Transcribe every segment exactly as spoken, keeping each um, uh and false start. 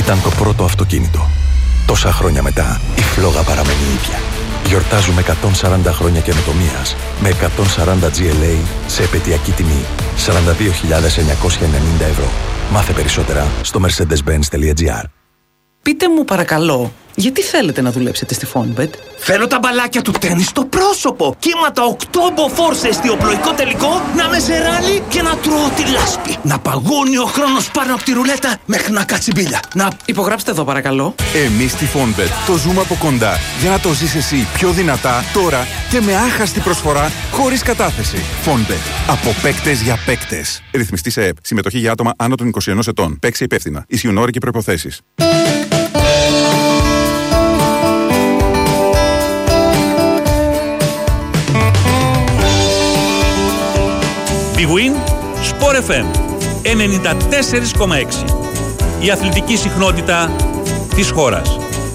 Ήταν το πρώτο αυτοκίνητο. Τόσα χρόνια μετά, η φλόγα παραμένει ίδια. Γιορτάζουμε εκατόν σαράντα χρόνια καινοτομίας με εκατόν σαράντα τζι ελ έι σε επαιτειακή τιμή σαράντα δύο χιλιάδες εννιακόσια ενενήντα ευρώ. Μάθε περισσότερα στο mercedes benz τελεία gr. Πείτε μου παρακαλώ, γιατί θέλετε να δουλέψετε στη Fonbet? Θέλω τα μπαλάκια του τέννις στο πρόσωπο. Κύματα οκτώ μποφόρ σε εστιοπλοϊκό τελικό, να με σε ράλι και να τρώω τη λάσπη. Να παγώνει ο χρόνος πάνω από τη ρουλέτα μέχρι να κάτσει μπίλια. Να... Υπογράψτε εδώ παρακαλώ. Εμείς στη Fonbet το ζούμε από κοντά για να το ζεις εσύ πιο δυνατά τώρα και με άχαστη προσφορά χωρίς κατάθεση. Fonbet. Από παίκτες για παίκτες. Ρυθμιστή σε ΕΠ. Συμμετοχή για άτομα άνω των είκοσι ενός ετών. Παίξε υπεύθυνα. Ισχύουν όροι και προϋποθέσεις. Big Win, Sport εφ εμ ενενήντα τέσσερα κόμμα έξι. Η αθλητική συχνότητα της χώρας.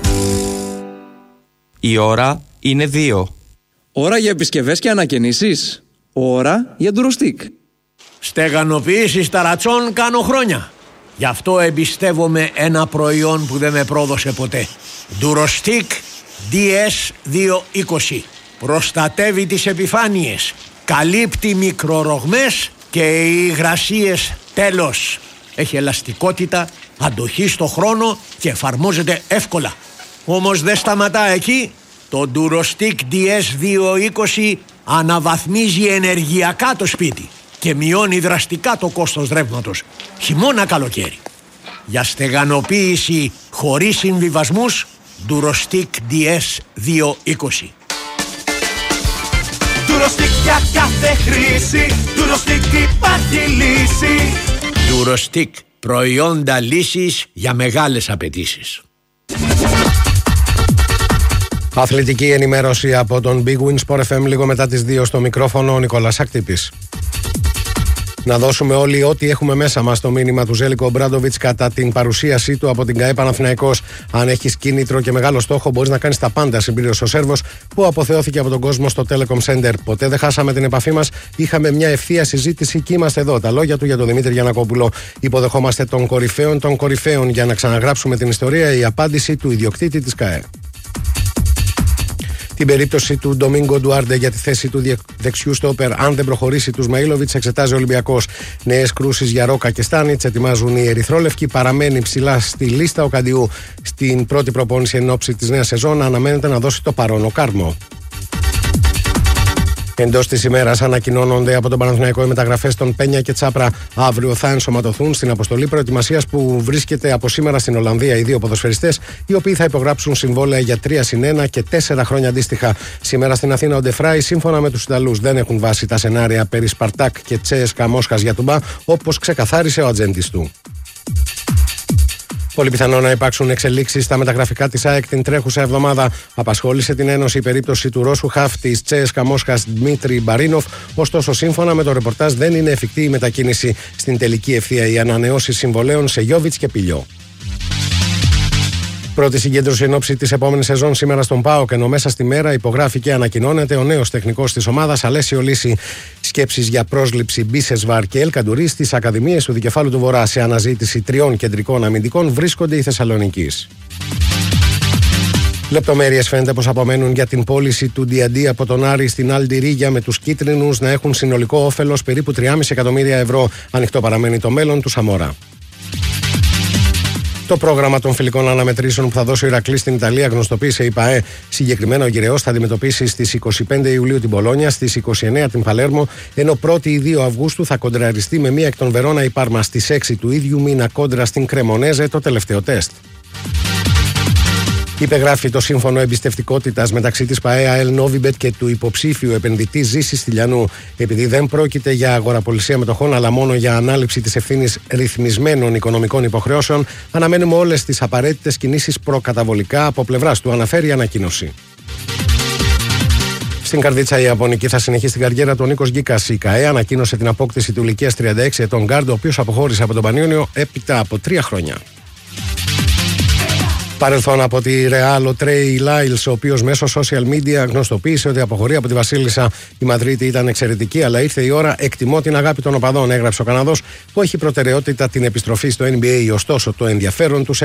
Η ώρα είναι δύο. Ώρα για επισκευές και ανακαινήσεις. Ώρα για ντουροστικ. Στεγανοποιήσεις ταρατσών κάνω χρόνια. Γι' αυτό εμπιστεύομαι ένα προϊόν που δεν με πρόδωσε ποτέ. Ντουροστικ ντι ες διακόσια είκοσι. Προστατεύει τις επιφάνειες. Καλύπτει μικρορογμές και οι υγρασίες τέλος. Έχει ελαστικότητα, αντοχή στο χρόνο και εφαρμόζεται εύκολα. Όμως δεν σταματά εκεί. Το Durostick ντι ες διακόσια είκοσι αναβαθμίζει ενεργειακά το σπίτι και μειώνει δραστικά το κόστος ρεύματος, χειμώνα καλοκαίρι. Για στεγανοποίηση χωρίς συμβιβασμούς, Durostick ντι ες διακόσια είκοσι. Durostick για κάθε χρήση, Durostick υπάρχει λύση. Durostick, προϊόντα λύσης για μεγάλες απαιτήσεις. Αθλητική ενημέρωση από τον Big Win Sport εφ εμ λίγο μετά τις δύο, στο μικρόφωνο ο Νικόλας Ακτύπης. Να δώσουμε όλοι ό,τι έχουμε μέσα μας το μήνυμα του Ζέλικο Ομπράντοβιτς κατά την παρουσίασή του από την ΚΑΕ Παναθηναϊκός. Αν έχεις κίνητρο και μεγάλο στόχο, μπορείς να κάνεις τα πάντα, συμπλήρωσε ο Σέρβος, που αποθεώθηκε από τον κόσμο στο Telecom Center. Ποτέ δεν χάσαμε την επαφή μας. Είχαμε μια ευθεία συζήτηση και είμαστε εδώ. Τα λόγια του για τον Δημήτρη Γιαννακόπουλο. Υποδεχόμαστε τον κορυφαίων των κορυφαίων για να ξαναγράψουμε την ιστορία. Η απάντηση του ιδιοκτήτη της ΚΑΕ. Την περίπτωση του Ντομίνγκο Ντουάρντε για τη θέση του δεξιού στόπερ, αν δεν προχωρήσει του Σμαΐλοβιτς, εξετάζει ο Ολυμπιακός. Νέες κρούσεις για Ρόκα και Στάνιτς ετοιμάζουν οι Ερυθρόλευκοι. Παραμένει ψηλά στη λίστα ο Καντιού. Στην πρώτη προπόνηση εν ώψη της νέας σεζόν αναμένεται να δώσει το παρόν ο Κάρμο. Εντός της ημέρας ανακοινώνονται από τον Παναθηναϊκό οι μεταγραφές των Πένια και Τσάπρα. Αύριο θα ενσωματωθούν στην αποστολή προετοιμασίας που βρίσκεται από σήμερα στην Ολλανδία οι δύο ποδοσφαιριστές, οι οποίοι θα υπογράψουν συμβόλαια για τρία συν ένα και τέσσερα χρόνια αντίστοιχα. Σήμερα στην Αθήνα ο Ντεφράι, σύμφωνα με τους Ιταλούς, δεν έχουν βάσει τα σενάρια περί Σπαρτάκ και Τσέσκα Μόσχας για τουμπά, όπως ξεκαθάρισε ο ατζέντης του. Πολύ πιθανό να υπάρξουν εξελίξεις στα μεταγραφικά της ΑΕΚ την τρέχουσα εβδομάδα. Απασχόλησε την Ένωση η περίπτωση του Ρώσου χαφ της Τσέσκα Μόσχας Δημήτρη Μπαρίνοφ. Ωστόσο, σύμφωνα με το ρεπορτάζ, δεν είναι εφικτή η μετακίνηση. Στην τελική ευθεία οι ανανεώσεις συμβολέων σε Γιόβιτς και Πιλιό. Πρώτη συγκέντρωση εν ώψη της επόμενης σεζόν σήμερα στον ΠΑΟΚ, ενώ μέσα στη μέρα υπογράφει και ανακοινώνεται ο νέος τεχνικός της ομάδας, Αλέσιο Λύση. Σκέψεις για πρόσληψη Μπίσεσβαρ και Ελκαντουρί στις ακαδημίες του Δικεφάλου του Βορρά σε αναζήτηση τριών κεντρικών αμυντικών βρίσκονται οι Θεσσαλονικείς. Λεπτομέρειες φαίνεται πως απομένουν για την πώληση του Ντιαντί από τον Άρη στην Άλντι Ρίγια, με τους κίτρινους να έχουν συνολικό όφελος περίπου τρία κόμμα πέντε εκατομμύρια ευρώ. Ανοιχτό παραμένει το μέλλον του Σαμόρα. Το πρόγραμμα των φιλικών αναμετρήσεων που θα δώσει ο Ηρακλής στην Ιταλία γνωστοποίησε η ΠΑΕ. Συγκεκριμένα, ο Γυραιός θα αντιμετωπίσει στις είκοσι πέντε Ιουλίου την Μπολόνια, στις είκοσι εννέα την Παλέρμο, ενώ πρώτη ή δύο Αυγούστου θα κοντραριστεί με μία εκ των Βερόνα η Πάρμα, στις έξι του ίδιου μήνα κόντρα στην Κρεμονέζε, το τελευταίο τεστ. Υπεγράφει το σύμφωνο εμπιστευτικότητας μεταξύ της ΠΑΕ ΑΕΛ Νόβιμπετ και του υποψήφιου επενδυτή Ζήσης Στυλιανού. Επειδή δεν πρόκειται για αγοραπολισία μετοχών, αλλά μόνο για ανάληψη της ευθύνης ρυθμισμένων οικονομικών υποχρεώσεων, αναμένουμε όλες τις απαραίτητες κινήσεις προκαταβολικά από πλευράς του, αναφέρει η ανακοίνωση. Στην Καρδίτσα η Ιαπωνική θα συνεχίσει την καριέρα του Νίκος Γκίκας. Η ΚΑΕ ανακοίνωσε την απόκτηση του ηλικίας τριάντα έξι ετών γκάρντ, ο οποίος αποχώρησε από τον Πανιόνιο έπειτα από τρία χρόνια. Παρελθόν από τη Ρεάλ, ο Τρέι Λάιλς, ο οποίος μέσω social media γνωστοποίησε ότι αποχωρεί από τη Βασίλισσα. Η Μαδρίτη ήταν εξαιρετική, αλλά ήρθε η ώρα. Εκτιμώ την αγάπη των οπαδών, έγραψε ο Καναδός, που έχει προτεραιότητα την επιστροφή στο N B A. Ωστόσο, το ενδιαφέρον του